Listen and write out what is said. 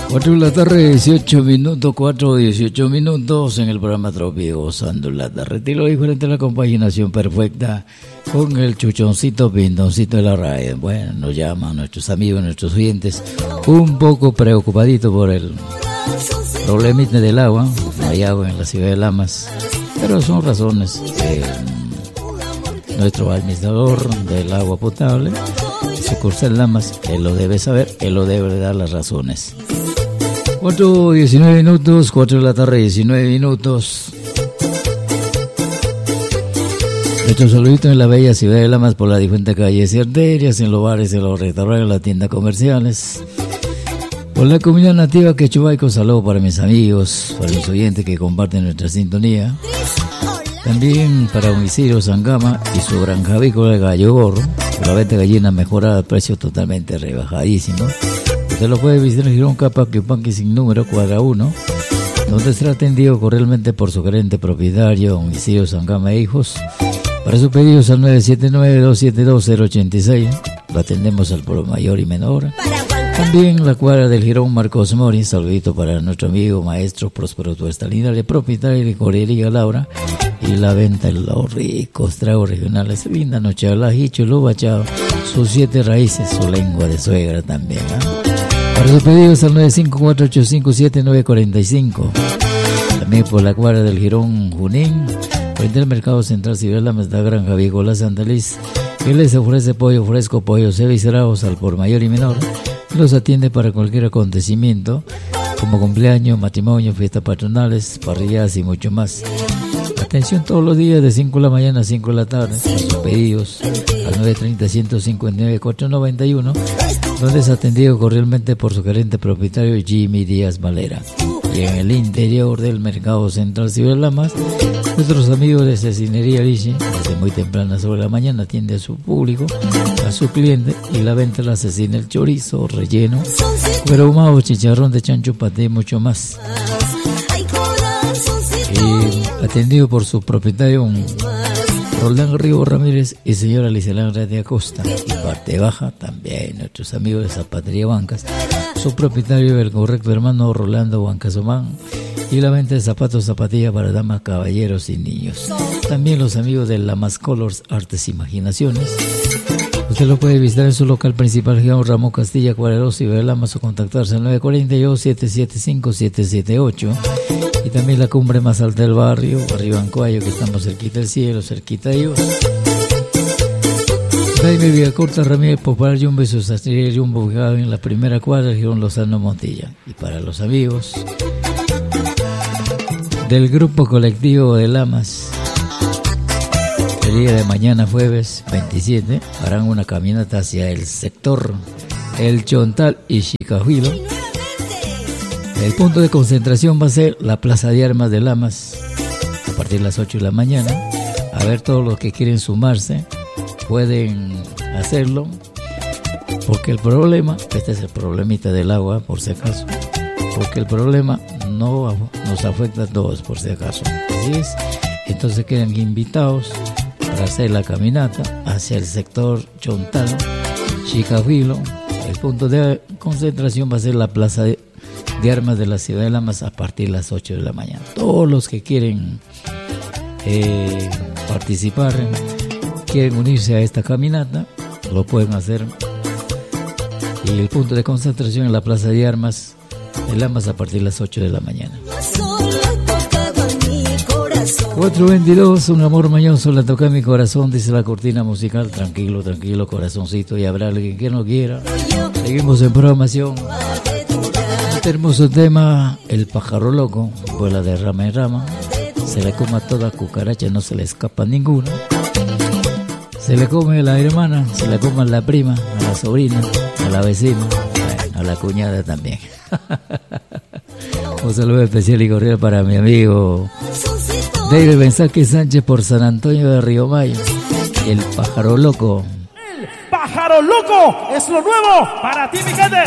4 de la tarde, 18 minutos, 4:18 minutos en el programa Trópico, gozando la tarde. Estilo diferente a la compaginación perfecta con el chuchoncito, pintoncito de la radio. Bueno, nos llaman nuestros amigos, nuestros oyentes, un poco preocupaditos por el problemita del agua. No hay agua en la ciudad de Lamas, pero son razones. Nuestro administrador del agua potable, sucursal Lamas, él lo debe saber, él lo debe dar las razones. 4:19 minutos, 4 de la tarde, 19 minutos. Nuestro saludito en la bella ciudad de Lamas por las diferentes calles y arterias, en los bares, en los restaurantes, en las tiendas comerciales. Por la comunidad nativa quechubaico, saludo para mis amigos, para los oyentes que comparten nuestra sintonía. También para don Isidro Sangama y su granja avícola de Gallo Gorro, la venta de gallina mejorada, precio totalmente rebajadísimo. Usted lo puede visitar en Girón Capa, Yupanqui sin número, cuadra 1, donde será atendido cordialmente por su gerente propietario, don Isidro Sangama e Hijos. Para sus pedidos al 979-272-086, lo atendemos al por mayor y menor. También la cuadra del Girón Marcos Mori, saludito para nuestro amigo maestro Próspero Tuestalina, el propietario de Correría Laura, y la venta de los ricos tragos regionales. Linda noche, la hicho, lo bachao, sus 7 raíces, su lengua de suegra también, ¿eh? Para sus pedidos al 954-857-945. También por la cuadra del Girón Junín, frente al Mercado Central Ciudad Lamas, la Granja Avícola Santa Liz, que les ofrece pollo fresco, pollo cevicerrados al por mayor y menor. Los atiende para cualquier acontecimiento, como cumpleaños, matrimonio, fiestas patronales, parrilladas y mucho más. Atención todos los días de 5 de la mañana a 5 de la tarde. Con sus pedidos al 930-159-491, donde es atendido cordialmente por su gerente propietario Jimmy Díaz Valera. Y en el interior del Mercado Central Ciudad Lamas, nuestros amigos de Cecinería Lichi, desde muy temprana sobre la mañana, atiende a su público, a su cliente, y la venta la cecina, el chorizo, relleno, cuero ahumado, chicharrón de chancho, paté y mucho más. Y atendido por su propietario, Roldán Río Ramírez y señora Licelandra de Acosta. Y parte baja también nuestros amigos de Zapatería Bancas, su propietario, el correcto hermano Rolando Bancasomán, y la venta de zapatos, zapatillas para damas, caballeros y niños. También los amigos de Lamas Colors, Artes e Imaginaciones. Usted lo puede visitar en su local principal, Gian Ramón Castilla, cuadra 2, Ciudad de Lamas, o contactarse al 942-775-778. Y también la cumbre más alta del barrio, Barrio Ancoayo, que estamos cerquita del cielo, cerquita de Dios. Jaime Villacorta Ramírez, Popular Jumbo y su sastrería Jumbo, ubicado en la primera cuadra, Girón Lozano Montilla. Y para los amigos del grupo colectivo de Lamas, el día de mañana, jueves 27, harán una caminata hacia el sector El Chontal y Chicahuilo. El punto de concentración va a ser la Plaza de Armas de Lamas, a partir de las 8 de la mañana. A ver, todos los que quieren sumarse pueden hacerlo, porque el problema, este es el problemita del agua, por si acaso, porque el problema no nos afecta a todos, por si acaso. Así es. Entonces quedan invitados para hacer la caminata hacia el sector Chontal, Chicahuilo. El punto de concentración va a ser la Plaza de Armas de la ciudad de Lamas a partir de las 8 de la mañana. Todos los que quieren participar, quieren unirse a esta caminata, lo pueden hacer. Y el punto de concentración en la Plaza de Armas de Lamas a partir de las 8 de la mañana. 4:22, un amor mañoso la toca en mi corazón, dice la cortina musical. Tranquilo, tranquilo, corazoncito, y habrá alguien que no quiera. Seguimos en programación. Este hermoso tema, el pájaro loco, vuela de rama en rama, se le come a toda cucaracha, no se le escapa ninguna. Se le come a la hermana, se le come a la prima, a la sobrina, a la vecina, a la cuñada también. Un saludo especial y cordial para mi amigo David Benzaque Sánchez por San Antonio de Río Mayo. El pájaro loco. El pájaro loco es lo nuevo para ti, mi gente.